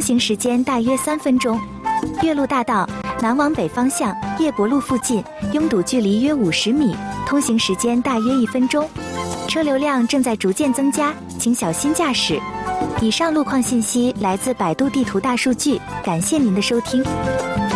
行时间大约3分钟。岳麓大道南往北方向，叶伯路附近拥堵距离约50米，通行时间大约1分钟。车流量正在逐渐增加，请小心驾驶。以上路况信息来自百度地图大数据，感谢您的收听。